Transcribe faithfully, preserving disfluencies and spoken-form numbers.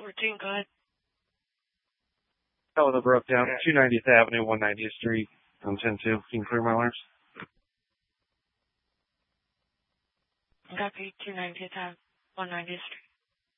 fourteen, go ahead. Oh, the broke down. two ninetieth Avenue, one ninetieth Street, on ten two. Can you clear my alarms? Copy, two ninetieth Avenue, one ninetieth Street.